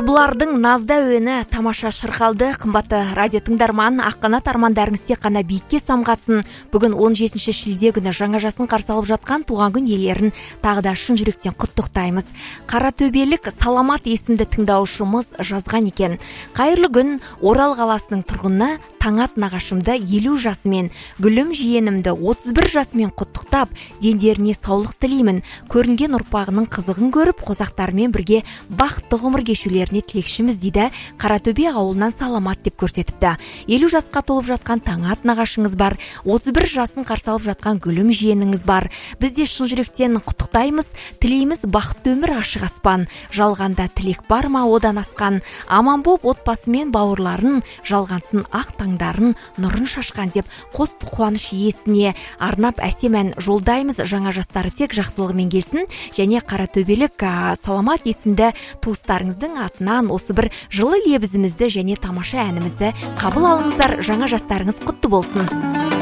Құрбылардың назда өні тамаша шырқалды. Қымбатты радио тыңдарман, аққанат армандарыңыз тек қана биікке самғатсын. Бүгін 17 шілде күні жаңа жасын қарсы алып жатқан туған күн иелерін тағы да шын жүректен құттықтаймыз. Қаратөбелік Саламат есімді тыңдаушымыз жазған екен. Қайырлы күн, Орал қаласының тұрғыны Таңат нағашымды 50 жасымен, Гүлім жиенімді 31 жасымен құттықтап, дендеріне саулық тілеймін. Көрінген ұрпағының қызығын көріп, қозақтарымен бірге бақытты ғұмыр кешулеріне тілекшіміз дейді. Қаратөбе ауылынан Саламат деп көрсетіпті. 50 жасқа толып жатқан Таңат нағашыңыз бар, 31 жасын қарсы алып жатқан Гүлім жиеніңіз бар. Біз де шын жүректен құттықтаймыз, тілейміз бақытты өмір, ашық аспан. Жалғанда тілек бар ма одан асқан? Аман боп отбасымен бауырларын, жалғансын ақ таңдарын нұрын шашқан деп қос қуаныш иесіне арнап әсем ән жолдаймыз. Жаңа жастары тек жақсылығымен келсін, және Қаратөбелік Саламат есімді туыстарыңыздың атынан осы бір жылы лебізімізді және тамаша әнімізді қабыл алыңыздар. Жаңа жастарыңыз құтты болсын.